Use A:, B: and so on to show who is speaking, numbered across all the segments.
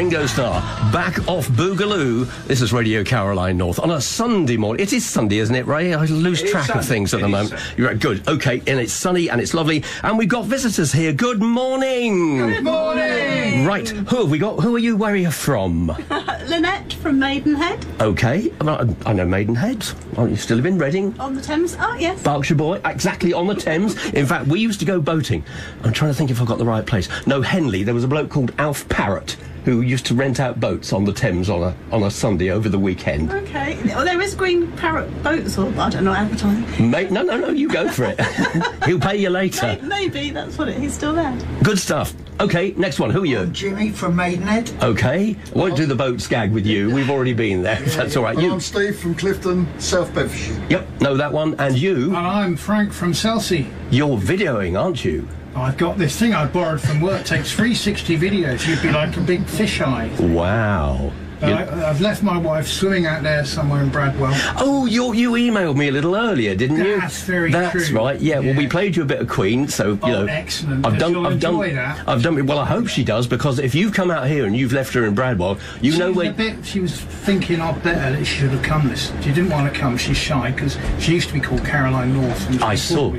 A: Ringo Starr, back off Boogaloo. This is Radio Caroline North on a Sunday morning. It is Sunday, isn't it, Ray? I lose track of things at the moment. You're right, good. OK, and it's sunny and it's lovely. And we've got visitors here. Good morning.
B: Good morning.
A: Right, who have we got? Who are you? Where are you from?
C: Lynette from Maidenhead.
A: OK, I know Maidenhead. You still live in Reading?
C: On the Thames. Oh, yes.
A: Berkshire boy, exactly on the Thames. In fact, we used to go boating. I'm trying to think if I've got the right place. No, Henley. There was a bloke called Alf Parrott who used to rent out boats on the Thames on a Sunday over the weekend.
C: OK. Well, there is Green Parrot Boats, or I don't know, advertising.
A: Mate, no, you go for it. He'll pay you later.
C: Maybe, that's what he's still there.
A: Good stuff. OK, next one. Who are you?
B: I'm Jimmy from Maidenhead.
A: OK. I won't do the boat skag with you. We've already been there. That's all right.
D: Well,
A: You?
D: I'm Steve from Clifton, South Bedfordshire.
A: Yep, know that one. And you?
E: And I'm Frank from Chelsea.
A: You're videoing, aren't you?
E: I've got this thing I borrowed from work. Takes 360 videos. You'd be like a big fisheye.
A: Wow.
E: I've left my wife swimming out there somewhere in Bradwell.
A: Oh, you emailed me a little earlier, didn't you?
E: That's very true.
A: That's right. Yeah. Well, we played you a bit of Queen, so you know.
E: Excellent.
A: I've done
E: that.
A: I've done. Well, I hope she does, because if you've come out here and you've left her in Bradwell, you know where.
E: She was thinking better that she should have come. She didn't want to come. She's shy because she used to be called Caroline North. And
A: I saw.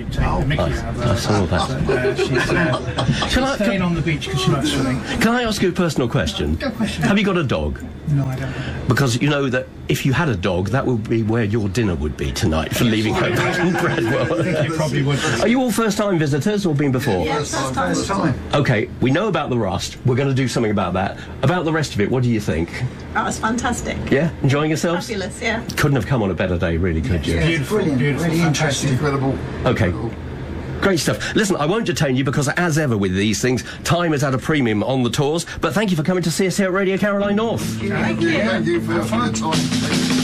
A: I saw that.
E: But, she's staying on the beach because she likes swimming.
A: Can I ask you a personal question?
E: Go question.
A: Have you got a dog?
E: No, I don't.
A: Because you know that if you had a dog, that would be where your dinner would be tonight for leaving home in Bradwell.
E: I think you probably would.
A: Are you all first-time visitors or been before?
C: Yeah, first time.
A: OK, we know about the rust. We're going to do something about that. About the rest of it, what do you think?
C: That was fantastic.
A: Yeah? Enjoying yourselves?
C: Fabulous, yeah.
A: Couldn't have come on a better day, really, could you?
B: Yeah,
E: Beautiful,
B: brilliant,
E: beautiful,
B: really interesting.
D: Incredible.
A: OK. Great stuff. Listen, I won't detain you because, as ever with these things, time is at a premium on the tours. But thank you for coming to see us here at Radio Caroline North.
D: Thank you for your time.